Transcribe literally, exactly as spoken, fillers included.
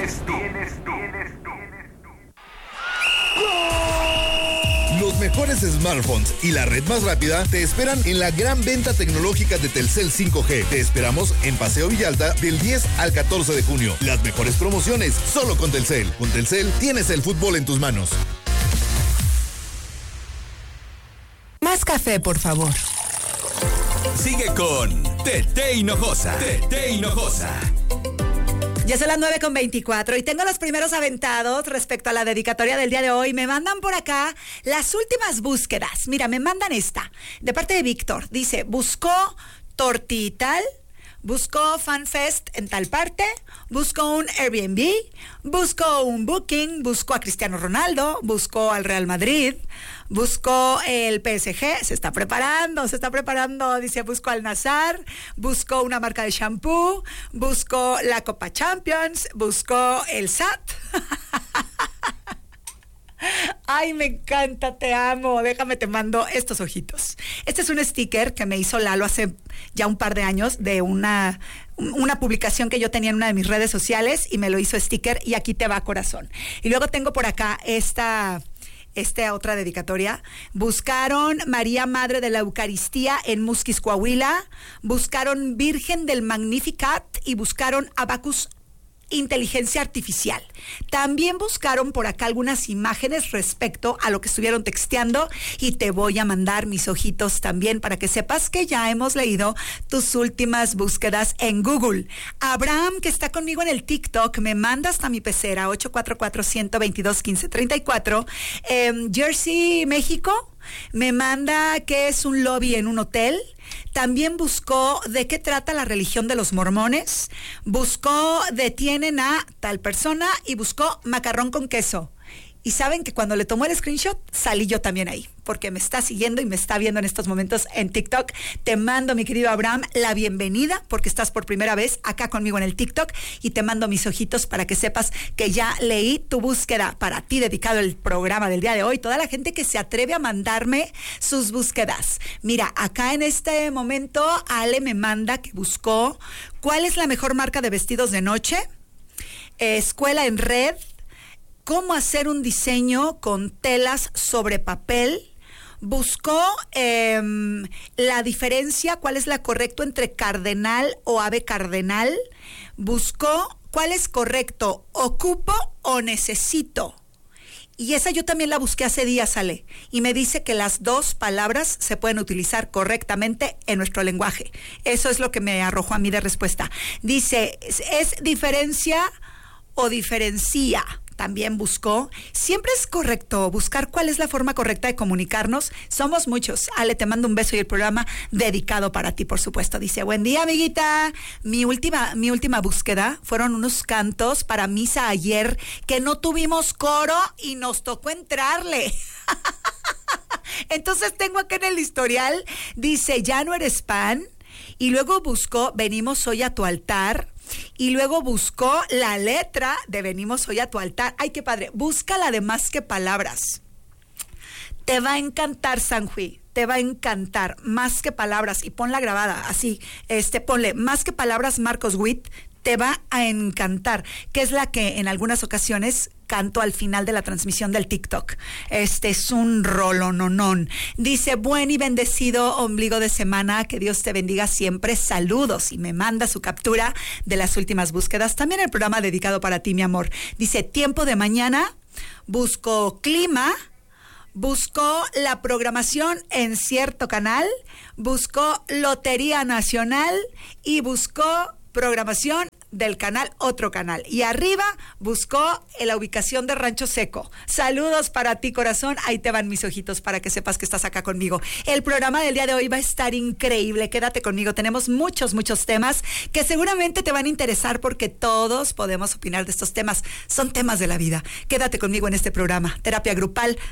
tienes tú. Tienes tú. Los mejores smartphones y la red más rápida te esperan en la gran venta tecnológica de Telcel cinco G. Te esperamos en Paseo Villalta del diez al catorce de junio. Las mejores promociones solo con Telcel. Con Telcel tienes el fútbol en tus manos. Más café, por favor. Sigue con Tete Hinojosa. Tete Hinojosa. Ya son las nueve con veinticuatro y tengo los primeros aventados respecto a la dedicatoria del día de hoy. Me mandan por acá las últimas búsquedas. Mira, me mandan esta, de parte de Víctor. Dice, buscó Tortital, buscó FanFest en tal parte, buscó un Airbnb, buscó un Booking, buscó a Cristiano Ronaldo, buscó al Real Madrid, buscó el P S G, se está preparando, se está preparando, dice, buscó al Nazar, buscó una marca de shampoo, buscó la Copa Champions, buscó el S A T. Ay, me encanta, te amo. Déjame, te mando estos ojitos. Este es un sticker que me hizo Lalo hace ya un par de años de una, una publicación que yo tenía en una de mis redes sociales y me lo hizo sticker y aquí te va, corazón. Y luego tengo por acá esta... Esta otra dedicatoria. Buscaron María Madre de la Eucaristía en Musquis, Coahuila. Buscaron Virgen del Magnificat y buscaron Abacus Inteligencia Artificial. También buscaron por acá algunas imágenes respecto a lo que estuvieron texteando y te voy a mandar mis ojitos también para que sepas que ya hemos leído tus últimas búsquedas en Google. Abraham, que está conmigo en el TikTok, me manda hasta mi pecera ocho cuatro cuatro, uno dos dos, uno cinco tres cuatro. eh, Jersey, México, me manda que es un lobby en un hotel. También buscó de qué trata la religión de los mormones, buscó detienen a tal persona y buscó macarrón con queso. Y saben que cuando le tomó el screenshot, salí yo también ahí, porque me está siguiendo y me está viendo en estos momentos en TikTok. Te mando, mi querido Abraham, la bienvenida, porque estás por primera vez acá conmigo en el TikTok, y te mando mis ojitos para que sepas que ya leí tu búsqueda para ti, dedicado el programa del día de hoy. Toda la gente que se atreve a mandarme sus búsquedas. Mira, acá en este momento, Ale me manda que buscó cuál es la mejor marca de vestidos de noche, eh, escuela en red, cómo hacer un diseño con telas sobre papel. Buscó eh, la diferencia, cuál es la correcta entre cardenal o ave cardenal. Buscó cuál es correcto, ocupo o necesito. Y esa yo también la busqué hace días, Ale, y me dice que las dos palabras se pueden utilizar correctamente en nuestro lenguaje. Eso es lo que me arrojó a mí de respuesta. Dice, ¿es, es diferencia o diferencia? También buscó. Siempre es correcto buscar cuál es la forma correcta de comunicarnos. Somos muchos. Ale, te mando un beso y el programa dedicado para ti, por supuesto. Dice, buen día, amiguita. Mi última, mi última búsqueda fueron unos cantos para misa ayer que no tuvimos coro y nos tocó entrarle. Entonces tengo acá en el historial, dice, ya no eres pan. Y luego buscó, venimos hoy a tu altar. Y luego buscó la letra de venimos hoy a tu altar. Ay, qué padre. Búscala de más que palabras. Te va a encantar, Sanjui. Te va a encantar. Más que palabras. Y ponla grabada así. Este, ponle más que palabras, Marcos Witt. Te va a encantar. Que es la que en algunas ocasiones canto al final de la transmisión del TikTok. Este es un rolononón. Dice, buen y bendecido ombligo de semana, que Dios te bendiga siempre, saludos, y me manda su captura de las últimas búsquedas, también el programa dedicado para ti, mi amor. Dice, tiempo de mañana, busco clima, buscó la programación en cierto canal, buscó Lotería Nacional y buscó programación del canal Otro Canal. Y arriba buscó la ubicación de Rancho Seco. Saludos para ti, corazón. Ahí te van mis ojitos para que sepas que estás acá conmigo. El programa del día de hoy va a estar increíble. Quédate conmigo. Tenemos muchos, muchos temas que seguramente te van a interesar porque todos podemos opinar de estos temas. Son temas de la vida. Quédate conmigo en este programa. Terapia Grupal